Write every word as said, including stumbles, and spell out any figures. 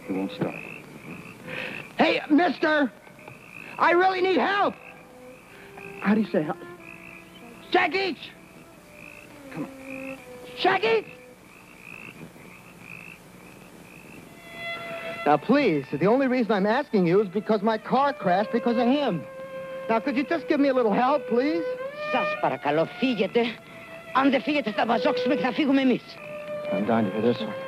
He won't start. Hey, mister! I really need help! How do you say help? Shaggy! Come on. Shaggy! Now, please, the only reason I'm asking you is because my car crashed because of him. Now, could you just give me a little help, please? Σας παρακαλώ, φύγετε. Αν δεν φύγετε, θα βαζόξουμε και θα φύγουμε εμείς. I'm down to this one.